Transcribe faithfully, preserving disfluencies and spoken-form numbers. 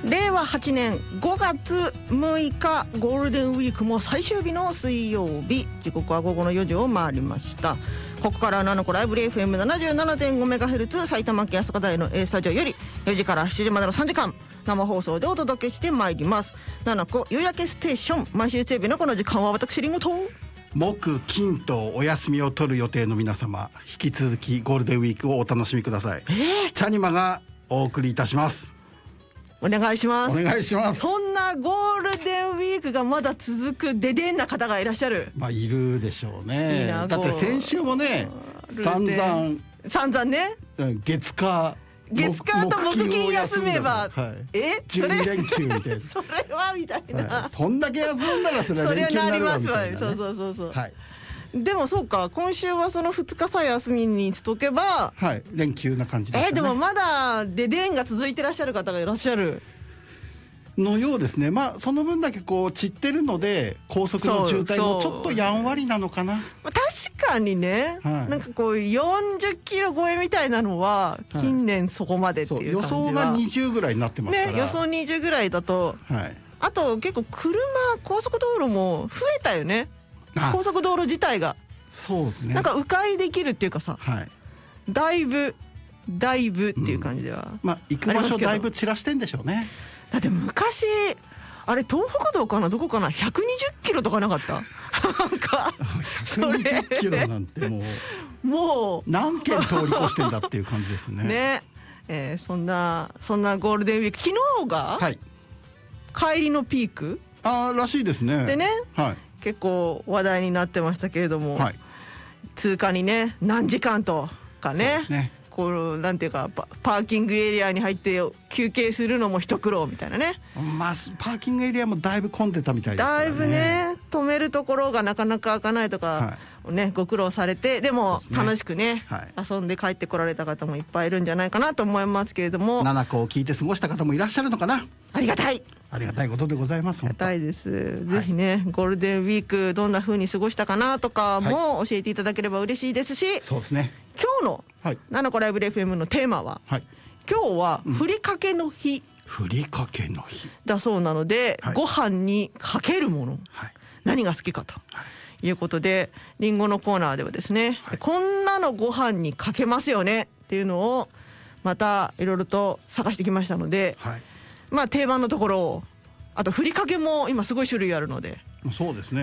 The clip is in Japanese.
れいわはちねんごがつむいかゴールデンウィークも最終日の水曜日、時刻は午後のよじを回りました。ここからナノコライブリー エフエムななじゅうななてんごメガヘルツ 埼玉県朝霞台の A スタジオよりよじからしちじまでのさんじかん生放送でお届けしてまいります。ナノコ夕焼けステーション、毎週水曜日のこの時間は私リンゴと木金とお休みを取る予定の皆様、引き続きゴールデンウィークをお楽しみください。 えー、 チャニマがお送りいたします。 お願いします。 お願いします。 そんなゴールデンウィークがまだ続くデデンな方がいらっしゃる。 まあいるでしょうね。 いいな。 だって先週もね散々 散々ね月火月火と木金休めば、 はい、 えじゅうにれんきゅうみたいなそれはみたいな、 はい、そんだけ休んだらそれは連休になるわみたいな、ね、 そうそうそうそう、 はい、 でもそうか、今週はそのふつかさえ休みにしとけば、 はい、連休な感じでしたね。 えー、でもまだデデンが続いてらっしゃる方がいらっしゃるのようですね。まあその分だけこう散ってるので高速の渋滞もちょっとやんわりなのかな。 まあ、確かにね、はい、なんかこうよんじゅっキロ超えみたいなのは近年そこまでっていう感じは、はい、 予想がにじゅうぐらいになってますから、 ね、予想にじゅうぐらいだと、はい、あと結構車高速道路も増えたよね。高速道路自体がそうですね、 なんか迂回できるっていうかさ、 はい、 だいぶだいぶっていう感じでは、 うん、まあ行く場所だいぶ散らしてんでしょうね。 だって昔あれ東北道かなどこかなひゃくにじゅっキロとかなかったなんかひゃくにじゅっキロなんてもうもう何県通り越してんだっていう感じですね。 ね、えー、そんなそんなゴールデンウィーク、昨日が、はい、帰りのピークあらしいですね。 でね、 はい、 結構話題になってましたけれども、はい、通過にね何時間とかね、そうですね、こうなんていうか パ, パーキングエリアに入って休憩するのも一苦労みたいなね。まあパーキングエリアもだいぶ混んでたみたいですからね。 だいぶね止めるところがなかなか開かないとか、はい、ね、ご苦労されて、でも楽しくね、はい、遊んで帰ってこられた方もいっぱいいるんじゃないかなと思いますけれども、 ななこを聞いて過ごした方もいらっしゃるのかな。 ありがたいありがたいことでございます。 ありがたいです。ぜひね、はい、ゴールデンウィークどんな風に過ごしたかなとかも教えていただければ嬉しいですし、はい、 そうですね、 今日のナノコライブ エフエム のテーマは、はい、今日はふりかけの日、 うん、ふりかけの日だそうなので、はい、ご飯にかけるもの、はい、何が好きかと、はい、いうことでリンゴのコーナーではですね、はい、こんなのご飯にかけますよねっていうのをまたいろいろと探してきましたので、はい、まあ定番のところを、あとふりかけも今すごい種類あるので、 そうですね。